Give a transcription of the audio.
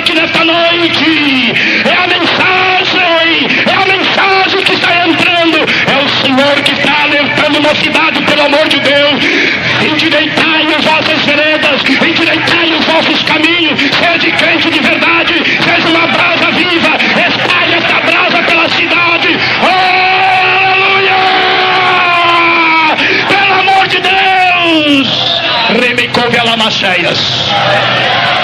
aqui nesta noite. É a mensagem que está entrando. É o Senhor que está alertando uma cidade, pelo amor de Deus. Endireitai as vossas veredas, endireitai os vossos caminhos. Sede crente de verdade, seja uma brasa viva. Espalhe esta brasa pela cidade. Aleluia! Pelo amor de Deus! Remecou-me a lamacheias.